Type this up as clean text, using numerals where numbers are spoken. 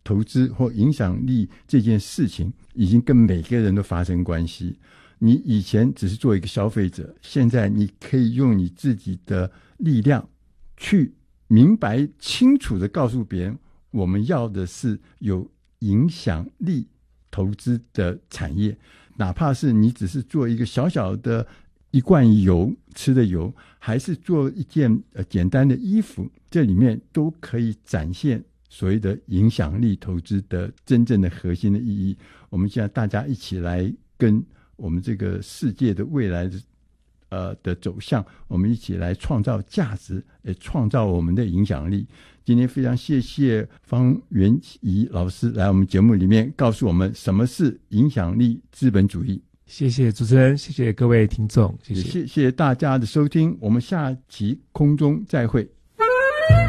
投资或影响力这件事情已经跟每个人都发生关系。你以前只是做一个消费者，现在你可以用你自己的力量去明白清楚的告诉别人，我们要的是有影响力投资的产业。哪怕是你只是做一个小小的一罐油，吃的油，还是做一件简单的衣服，这里面都可以展现所谓的影响力投资的真正的核心的意义。我们现在大家一起来跟我们这个世界的未来的走向，我们一起来创造价值，也创造我们的影响力。今天非常谢谢方元怡老师来我们节目里面告诉我们什么是影响力资本主义。 谢谢主持人，谢谢各位听众，谢谢大家的收听，我们下期空中再会。